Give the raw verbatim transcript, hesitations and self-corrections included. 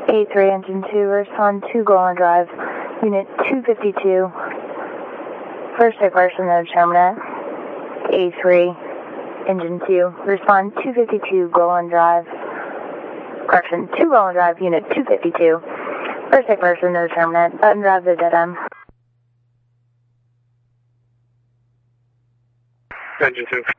A three, engine two, respond to Golan Drive, unit two fifty-two. First take person, no determinant. A three, engine two, respond two fifty-two, Golan Drive. Correction, two Golan Drive, unit two fifty-two. First take person, no determinant. Button drive to dead end. Engine two.